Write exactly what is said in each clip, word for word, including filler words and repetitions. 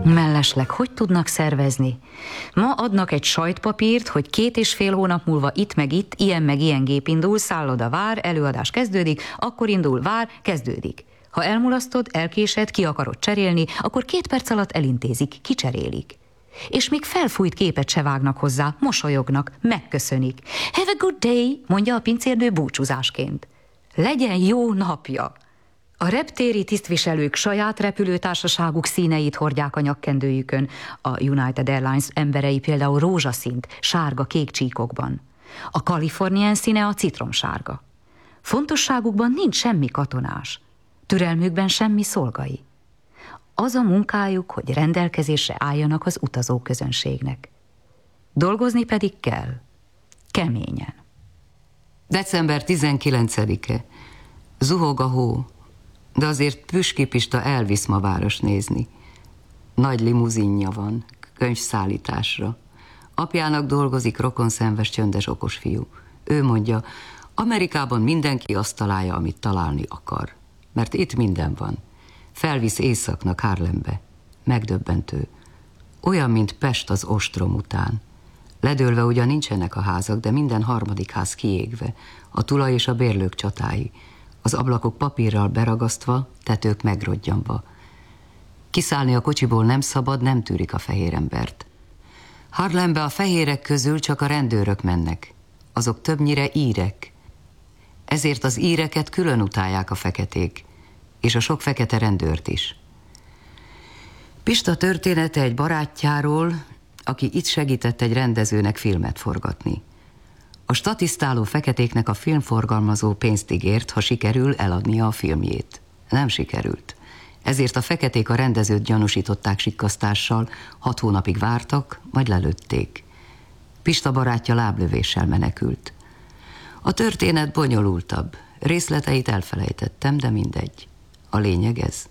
Mellesleg hogy tudnak szervezni? Ma adnak egy sajtpapírt, hogy két és fél hónap múlva itt meg itt, ilyen meg ilyen gép indul, szálloda vár, előadás kezdődik, akkor indul, vár, kezdődik. Ha elmulasztod, elkésed, ki akarod cserélni, akkor két perc alatt elintézik, kicserélik. És még felfújt képet se vágnak hozzá, mosolyognak, megköszönik. Have a good day, mondja a pincérnő búcsúzásként. Legyen jó napja! A reptéri tisztviselők saját repülőtársaságuk színeit hordják a nyakkendőjükön, a United Airlines emberei például rózsaszínt, sárga-kék csíkokban. A Californian színe a citromsárga. Fontosságukban nincs semmi katonás, türelmükben semmi szolgai. Az a munkájuk, hogy rendelkezésre álljanak az utazóközönségnek. Dolgozni pedig kell, keményen. december tizenkilencedike. Zuhog a hó, de azért Püski Pista elvisz ma város nézni. Nagy limuzinja van, könyvszállításra. Apjának dolgozik, rokonszenves, csöndes, okos fiú. Ő mondja, Amerikában mindenki azt találja, amit találni akar. Mert itt minden van. Felvisz északnak, Harlembe. Megdöbbentő. Olyan, mint Pest az ostrom után. Ledőlve ugyan nincsenek a házak, de minden harmadik ház kiégve. A tulaj és a bérlők csatái. Az ablakok papírral beragasztva, tetők megrodjanva. Kiszállni a kocsiból nem szabad, nem tűrik a fehér embert. Harlembe a fehérek közül csak a rendőrök mennek. Azok többnyire írek. Ezért az íreket külön utálják a feketék, és a sok fekete rendőrt is. Pista története egy barátjáról, aki itt segített egy rendezőnek filmet forgatni. A statisztáló feketéknek a filmforgalmazó pénzt ígért, ha sikerül eladnia a filmjét. Nem sikerült. Ezért a feketék a rendezőt gyanúsították sikkasztással, hat hónapig vártak, majd lelőtték. Pista barátja láblövéssel menekült. A történet bonyolultabb. Részleteit elfelejtettem, de mindegy. A lényeg ez.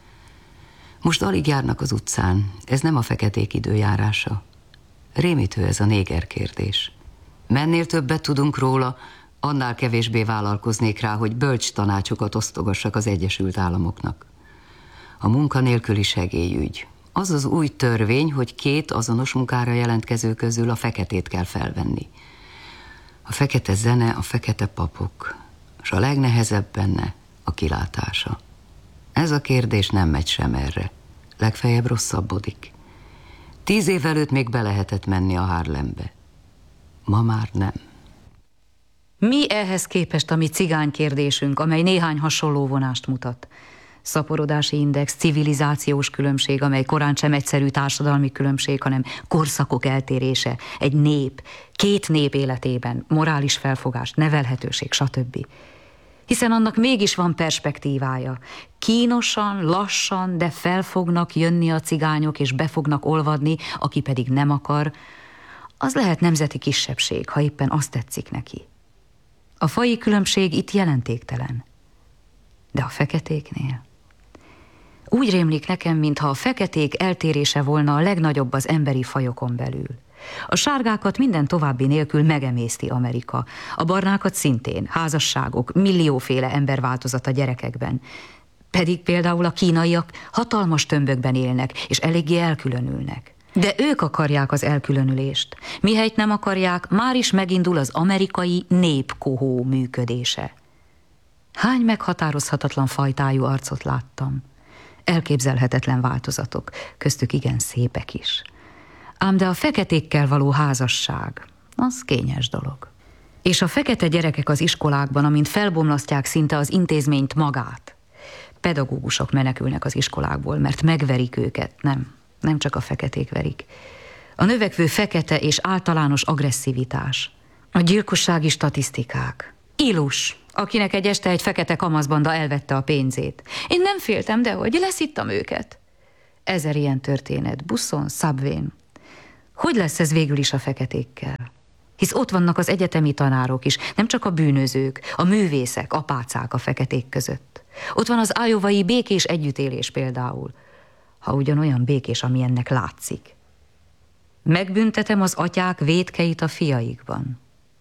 Most alig járnak az utcán. Ez nem a feketék időjárása. Rémítő ez a néger kérdés. Mennél többet tudunk róla, annál kevésbé vállalkoznék rá, hogy bölcs tanácsokat osztogassak az Egyesült Államoknak. A munkanélküli segélyügy. Az az új törvény, hogy két azonos munkára jelentkező közül a feketét kell felvenni. A fekete zene, a fekete papok, és a legnehezebb benne a kilátása. Ez a kérdés nem megy sem erre. Legfeljebb rosszabbodik. Tíz év előtt még be lehetett menni a Harlembe. Ma már nem. Mi ehhez képest a mi cigány kérdésünk, amely néhány hasonló vonást mutat? Szaporodási index, civilizációs különbség, amely korán sem egyszerű társadalmi különbség, hanem korszakok eltérése, egy nép, két nép életében, morális felfogás, nevelhetőség, stb. Hiszen annak mégis van perspektívája. Kínosan, lassan, de fel fognak jönni a cigányok, és be fognak olvadni, aki pedig nem akar, az lehet nemzeti kisebbség, ha éppen azt tetszik neki. A faji különbség itt jelentéktelen. De a feketéknél? Úgy rémlik nekem, mintha a feketék eltérése volna a legnagyobb az emberi fajokon belül. A sárgákat minden további nélkül megemészti Amerika. A barnákat szintén, házasságok, millióféle emberváltozat a gyerekekben. Pedig például a kínaiak hatalmas tömbökben élnek, és eléggé elkülönülnek. De ők akarják az elkülönülést. Mihelyt nem akarják, már is megindul az amerikai népkohó működése. Hány meghatározhatatlan fajtájú arcot láttam. Elképzelhetetlen változatok, köztük igen szépek is. Ám de a feketékkel való házasság, az kényes dolog. És a fekete gyerekek az iskolákban, amint felbomlasztják szinte az intézményt magát. Pedagógusok menekülnek az iskolákból, mert megverik őket, nem, nem csak a feketék verik. A növekvő fekete és általános agresszivitás, a gyilkossági statisztikák. Ilus, akinek egy este egy fekete kamaszbanda elvette a pénzét. Én nem féltem, de hogy leszittam őket. Ezer ilyen történet, buszon, subwayn. Hogy lesz ez végül is a feketékkel? Hisz ott vannak az egyetemi tanárok is, nem csak a bűnözők, a művészek, apácák a feketék között. Ott van az iowai békés együttélés például, ha ugyanolyan békés, ami ennek látszik. Megbüntetem az atyák vétkeit a fiaikban.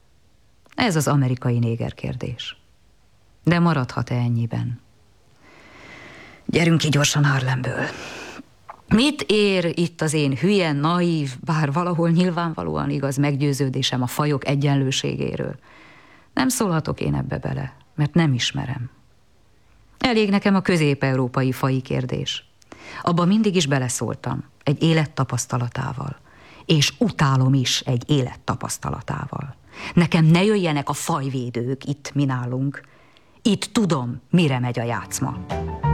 Ez az amerikai néger kérdés. De maradhat-e ennyiben? Gyerünk ki gyorsan Harlemből. Mit ér itt az én hülye, naív, bár valahol nyilvánvalóan igaz meggyőződésem a fajok egyenlőségéről? Nem szólhatok én ebbe bele, mert nem ismerem. Elég nekem a közép-európai faji kérdés. Abba mindig is beleszóltam, egy élettapasztalatával. És utálom is egy élettapasztalatával. Nekem ne jöjjenek a fajvédők itt mi nálunk. Itt tudom, mire megy a játszma.